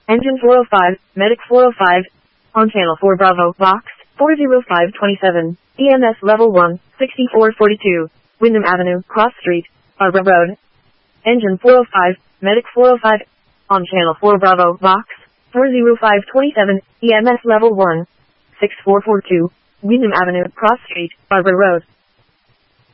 Engine 405, Medic 405. On channel 4 Bravo, Vox, 40527. EMS level 1, 6442. Wyndham Avenue, Cross Street, Arbor Road. Engine 405, Medic 405. On channel 4 Bravo, Vox, 40527. EMS level 1, 6442. Wyndham Avenue, Cross Street, Arbor Road.